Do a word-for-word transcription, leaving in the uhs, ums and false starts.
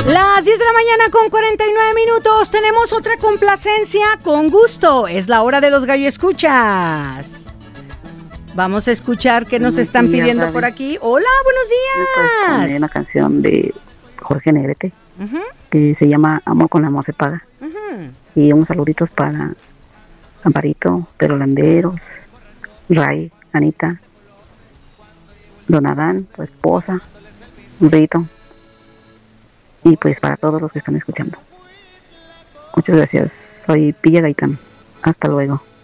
Las diez de la mañana con cuarenta y nueve minutos. Tenemos otra complacencia con gusto. Es la hora de los gallo escuchas. Vamos a escuchar qué nos Buenos están días, pidiendo Gaby. por aquí. Hola, buenos Poner días. una canción de Jorge Negrete Ujú, que se llama Amor con amor se paga. ujú. Y unos saluditos para Amparito, Perolanderos, Ray, Anita, Don Adán, tu esposa, Rito, y pues para todos los que están escuchando. Muchas gracias. Soy Pilla Gaitán. Hasta luego.